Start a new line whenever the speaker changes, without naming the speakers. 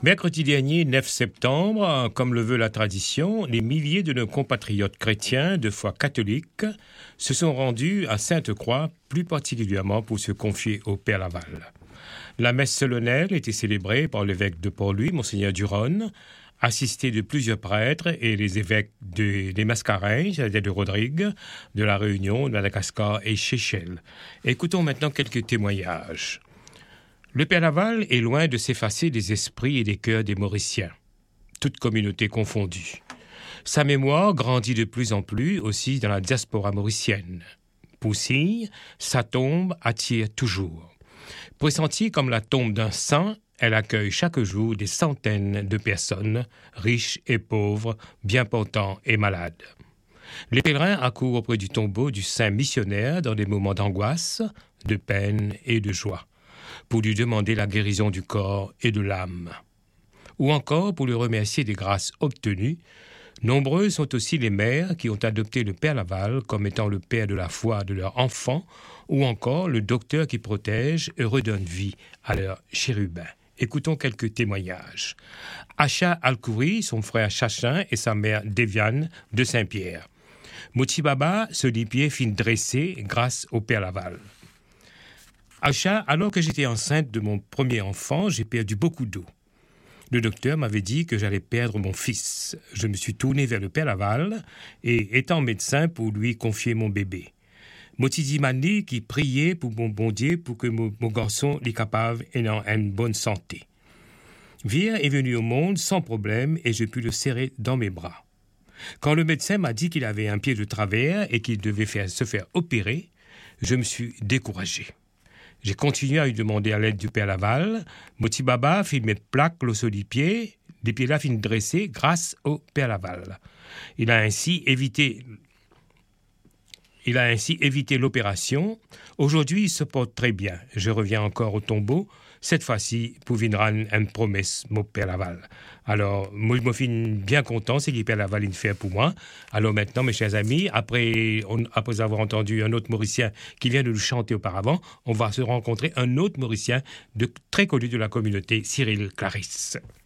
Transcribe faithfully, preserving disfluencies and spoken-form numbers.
Mercredi dernier, neuf septembre, comme le veut la tradition, les milliers de nos compatriotes chrétiens de foi catholique se sont rendus à Sainte-Croix, plus particulièrement pour se confier au Père Laval. La messe solennelle était célébrée par l'évêque de Port-Louis, Monseigneur Duronne, assisté de plusieurs prêtres et les évêques de, des Mascareignes, c'est-à-dire de Rodrigue, de La Réunion, de Madagascar et Seychelles. Écoutons maintenant quelques témoignages. Le Père Laval est loin de s'effacer des esprits et des cœurs des Mauriciens, toutes communautés confondues. Sa mémoire grandit de plus en plus aussi dans la diaspora mauricienne. Pour signe, sa tombe attire toujours. Pressentie comme la tombe d'un saint, elle accueille chaque jour des centaines de personnes, riches et pauvres, bien portants et malades. Les pèlerins accourent auprès du tombeau du saint missionnaire dans des moments d'angoisse, de peine et de joie, pour lui demander la guérison du corps et de l'âme. Ou encore pour lui remercier des grâces obtenues. Nombreux sont aussi les mères qui ont adopté le Père Laval comme étant le père de la foi de leur enfant, ou encore le docteur qui protège et redonne vie à leur chérubin. Écoutons quelques témoignages. Acha Alkouri, son frère Chachin et sa mère Deviane de Saint-Pierre. Moti Baba se dit pied fin dressé grâce au Père Laval. Acha, alors que j'étais enceinte de mon premier enfant, j'ai perdu beaucoup d'eau. Le docteur m'avait dit que j'allais perdre mon fils. Je me suis tourné vers le Père Laval et étant médecin pour lui confier mon bébé. Moti Dimani qui priait pour mon bon Dieu pour que mon, mon garçon soit capable et en une bonne santé. Vire est venu au monde sans problème et j'ai pu le serrer dans mes bras. Quand le médecin m'a dit qu'il avait un pied de travers et qu'il devait faire, se faire opérer, je me suis découragé. J'ai continué à lui demander à l'aide du Père Laval. Moti Baba fit mettre plaque l'os du pied, les pieds-là fin dressés grâce au Père Laval. Il a ainsi évité, il a ainsi évité l'opération. Aujourd'hui, il se porte très bien. Je reviens encore au tombeau. Cette fois-ci, pour venir une promesse, mon Père Laval. Alors, moi, je me suis bien content, c'est que le Père Laval il fait pour moi. Alors maintenant, mes chers amis, après, on, après avoir entendu un autre Mauricien qui vient de nous chanter auparavant, on va se rencontrer un autre Mauricien de, très connu de la communauté, Cyril Clarisse.